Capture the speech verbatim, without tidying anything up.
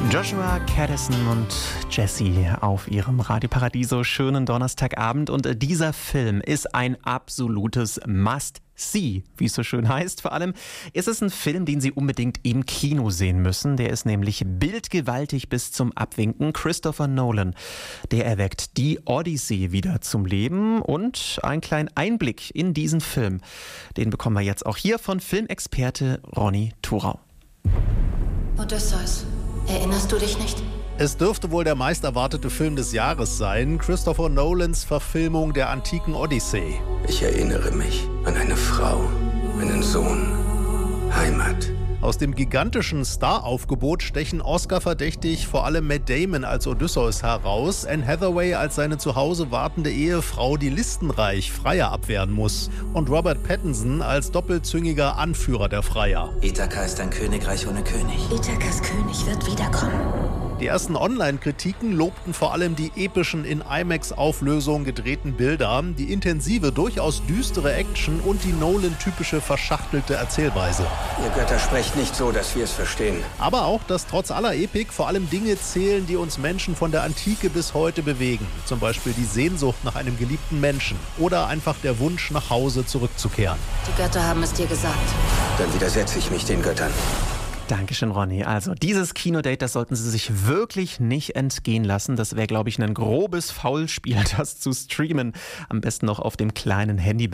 Joshua Caddison und Jessie auf ihrem Radio Paradiso. Schönen Donnerstagabend. Und dieser Film ist ein absolutes Must-See, wie es so schön heißt. Vor allem ist es ein Film, den Sie unbedingt im Kino sehen müssen. Der ist nämlich bildgewaltig bis zum Abwinken. Christopher Nolan, der erweckt die Odyssee wieder zum Leben. Und einen kleinen Einblick in diesen Film, den bekommen wir jetzt auch hier von Filmexperte Ronny Thurau. Odysseus. Erinnerst du dich nicht? Es dürfte wohl der meist erwartete Film des Jahres sein, Christopher Nolans Verfilmung der antiken Odyssee. Ich erinnere mich an eine Frau, einen Sohn, Heimat. Aus dem gigantischen Star-Aufgebot stechen Oscar-verdächtig vor allem Matt Damon als Odysseus heraus, Anne Hathaway als seine zu Hause wartende Ehefrau, die listenreich Freier abwehren muss, und Robert Pattinson als doppelzüngiger Anführer der Freier. Ithaka ist ein Königreich ohne König. Ithakas König wird wiederkommen. Die ersten Online-Kritiken lobten vor allem die epischen in IMAX-Auflösung gedrehten Bilder, die intensive, durchaus düstere Action und die Nolan-typische verschachtelte Erzählweise. Ihr Götter sprecht nicht so, dass wir es verstehen. Aber auch, dass trotz aller Epik vor allem Dinge zählen, die uns Menschen von der Antike bis heute bewegen. Zum Beispiel die Sehnsucht nach einem geliebten Menschen oder einfach der Wunsch, nach Hause zurückzukehren. Die Götter haben es dir gesagt. Dann widersetze ich mich den Göttern. Dankeschön, Ronny. Also dieses Kinodate, das sollten Sie sich wirklich nicht entgehen lassen. Das wäre, glaube ich, ein grobes Faulspiel, das zu streamen. Am besten noch auf dem kleinen Handy.